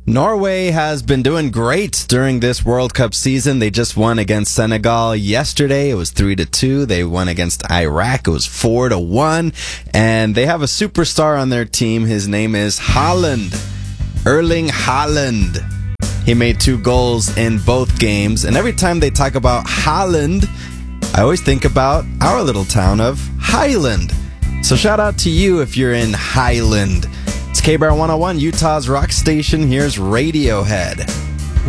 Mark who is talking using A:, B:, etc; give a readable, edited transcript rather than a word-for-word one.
A: Norway has been doing great during this World Cup season. They just won against Senegal yesterday. It was 3-2. They won against Iraq. It was 4-1. And they have a superstar on their team. His name is Haaland. Erling Haaland. He made 2 goals in both games. And every time they talk about Haaland, I always think about our little town of Highland. So shout out to you if you're in Highland. It's KBAR 101, Utah's rock station. Here's Radiohead.